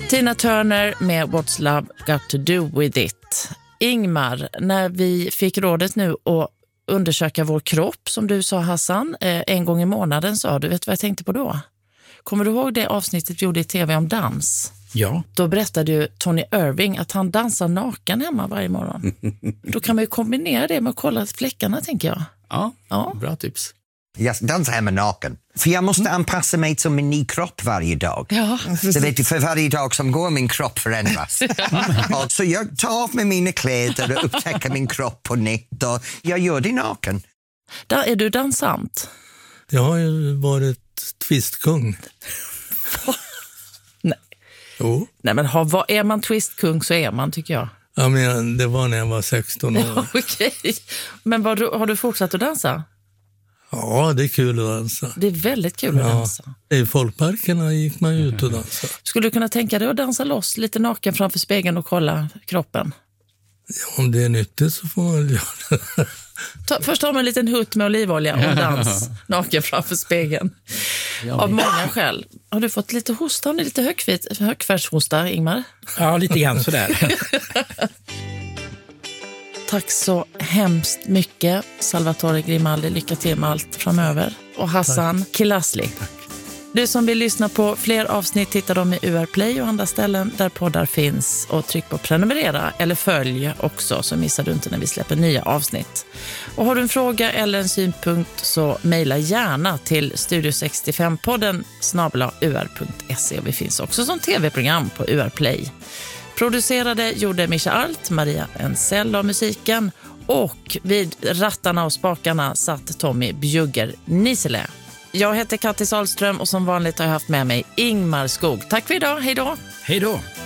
Tina Turner med What's Love Got To Do With It. Ingmar, när vi fick rådet nu att undersöka vår kropp, som du sa Hassan, en gång i månaden sa du, vet vad jag tänkte på då? Kommer du ihåg det avsnittet vi gjorde i tv om dans? Ja. Då berättade ju Tony Irving att han dansar naken hemma varje morgon. Då kan man ju kombinera det med att kolla fläckarna, tänker jag. Ja, bra tips. Jag dansar hemma naken. För jag måste anpassa mig till en ny kropp varje dag. Ja. Så vet du, för varje dag som går min kropp förändras. Och så jag tar av med mina kläder och upptäcker min kropp på nytt. Och jag gör det naken. Där är du dansant. Jag har ju varit twistkung. Nej. Jo. Nej, men är man twistkung så är man, tycker jag. Ja, men det var när jag var 16 år. Ja, okej. Men har du fortsatt att dansa? Ja, det är kul att dansa. Det är väldigt kul att dansa. I folkparkerna gick man ut och dansa. Skulle du kunna tänka dig att dansa loss lite naken framför spegeln och kolla kroppen? Ja, om det är nyttigt så får man väl göra det. Först har man en liten hutt med olivolja och dans naken framför spegeln. Av många skäl. Har du fått lite hosta? Har ni lite högfärdshosta, Ingmar? Ja, lite grann sådär. Tack så hemskt mycket, Salvatore Grimaldi. Lycka till med allt framöver. Och Hassan Kilasli. Du som vill lyssna på fler avsnitt, hittar dem i UR Play och andra ställen där poddar finns. Och tryck på prenumerera eller följ också, så missar du inte när vi släpper nya avsnitt. Och har du en fråga eller en synpunkt så mejla gärna till studio65podden @ur.se. Vi finns också som tv-program på UR Play. Producerade gjorde Mischa Alt, Maria Ensell av musiken, och vid rattarna och spakarna satt Tommy Bjugger Nisele. Jag heter Kattis Ahlström och som vanligt har jag haft med mig Ingmar Skog. Tack för idag, hej då! Hej då!